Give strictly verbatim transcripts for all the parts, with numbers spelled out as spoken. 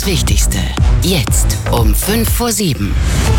Das Wichtigste, jetzt um fünf vor sieben.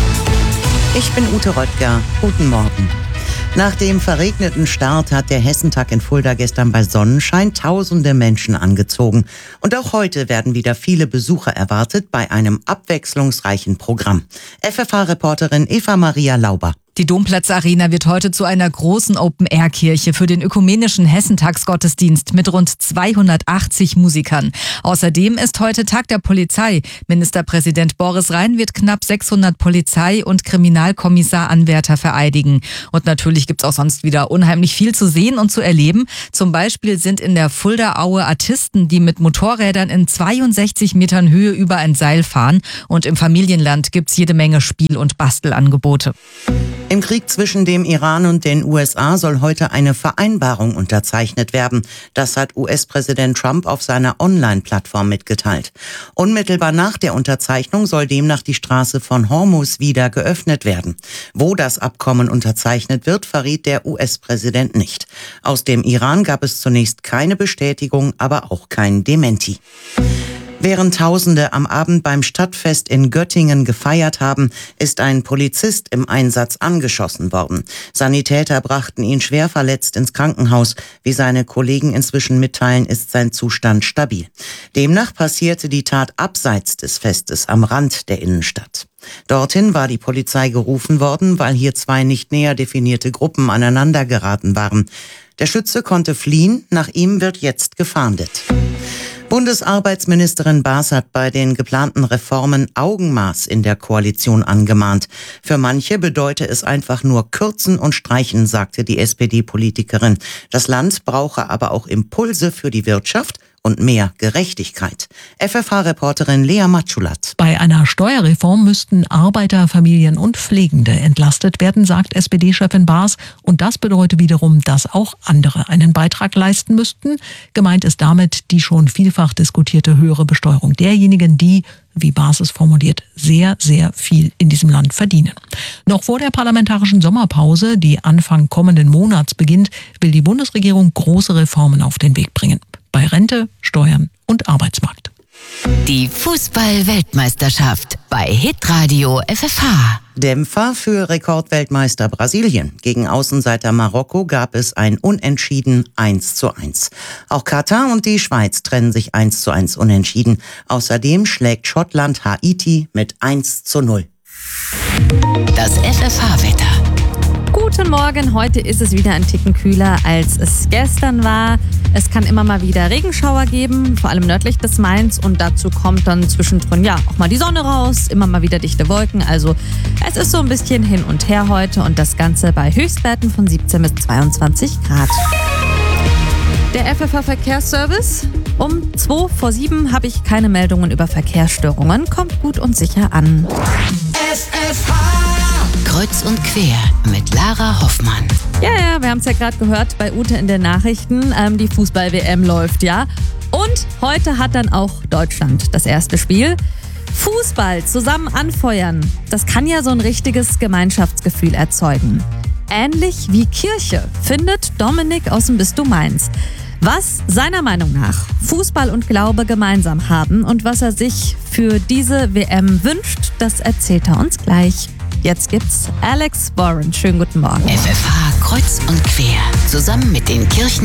Ich bin Ute Röttger. Guten Morgen. Nach dem verregneten Start hat der Hessentag in Fulda gestern bei Sonnenschein tausende Menschen angezogen. Und auch heute werden wieder viele Besucher erwartet bei einem abwechslungsreichen Programm. F F H-Reporterin Eva Maria Lauber. Die Domplatz-Arena wird heute zu einer großen Open-Air-Kirche für den ökumenischen Hessentagsgottesdienst mit rund zweihundertachtzig Musikern. Außerdem ist heute Tag der Polizei. Ministerpräsident Boris Rhein wird knapp sechshundert Polizei- und Kriminalkommissaranwärter vereidigen. Und natürlich gibt's auch sonst wieder unheimlich viel zu sehen und zu erleben. Zum Beispiel sind in der Fuldaaue Artisten, die mit Motorrädern in zweiundsechzig Metern Höhe über ein Seil fahren. Und im Familienland gibt's jede Menge Spiel- und Bastelangebote. Im Krieg zwischen dem Iran und den U S A soll heute eine Vereinbarung unterzeichnet werden. Das hat U S-Präsident Trump auf seiner Online-Plattform mitgeteilt. Unmittelbar nach der Unterzeichnung soll demnach die Straße von Hormuz wieder geöffnet werden. Wo das Abkommen unterzeichnet wird, verriet der U S-Präsident nicht. Aus dem Iran gab es zunächst keine Bestätigung, aber auch kein Dementi. Während Tausende am Abend beim Stadtfest in Göttingen gefeiert haben, ist ein Polizist im Einsatz angeschossen worden. Sanitäter brachten ihn schwer verletzt ins Krankenhaus. Wie seine Kollegen inzwischen mitteilen, ist sein Zustand stabil. Demnach passierte die Tat abseits des Festes am Rand der Innenstadt. Dorthin war die Polizei gerufen worden, weil hier zwei nicht näher definierte Gruppen aneinandergeraten waren. Der Schütze konnte fliehen, nach ihm wird jetzt gefahndet. Bundesarbeitsministerin Baas hat bei den geplanten Reformen Augenmaß in der Koalition angemahnt. Für manche bedeute es einfach nur Kürzen und Streichen, sagte die S P D-Politikerin. Das Land brauche aber auch Impulse für die Wirtschaft und mehr Gerechtigkeit. F F H-Reporterin Lea Matschulat. Bei einer Steuerreform müssten Arbeiter, Familien und Pflegende entlastet werden, sagt S P D-Chefin Baas. Und das bedeutet wiederum, dass auch andere einen Beitrag leisten müssten. Gemeint ist damit die schon vielfach diskutierte höhere Besteuerung derjenigen, die, wie Baas es formuliert, sehr, sehr viel in diesem Land verdienen. Noch vor der parlamentarischen Sommerpause, die Anfang kommenden Monats beginnt, will die Bundesregierung große Reformen auf den Weg bringen. Bei Rente, Steuern und Arbeitsmarkt. Die Fußball-Weltmeisterschaft bei Hitradio F F H. Dämpfer für Rekordweltmeister Brasilien. Gegen Außenseiter Marokko gab es ein Unentschieden eins zu eins. Auch Katar und die Schweiz trennen sich eins zu eins unentschieden. Außerdem schlägt Schottland Haiti mit eins zu null. Das F F H-Wetter. Guten Morgen, heute ist es wieder ein Ticken kühler, als es gestern war. Es kann immer mal wieder Regenschauer geben, vor allem nördlich des Mains. Und dazu kommt dann zwischendrin ja auch mal die Sonne raus, immer mal wieder dichte Wolken. Also es ist so ein bisschen hin und her heute und das Ganze bei Höchstwerten von siebzehn bis zweiundzwanzig Grad. Der F F H-Verkehrsservice. Um zwei vor sieben habe ich keine Meldungen über Verkehrsstörungen. Kommt gut und sicher an. F F H Kreuz und quer mit Lara Hoffmann. Ja, ja, wir haben es ja gerade gehört bei Ute in den Nachrichten. Ähm, die Fußball-W M läuft, ja. Und heute hat dann auch Deutschland das erste Spiel. Fußball zusammen anfeuern, das kann ja so ein richtiges Gemeinschaftsgefühl erzeugen. Ähnlich wie Kirche, findet Dominik aus dem Bistum Mainz. Was seiner Meinung nach Fußball und Glaube gemeinsam haben und was er sich für diese W M wünscht, das erzählt er uns gleich. Jetzt gibt's Alex Warren. Schönen guten Morgen. F F H Kreuz und quer. Zusammen mit den Kirchen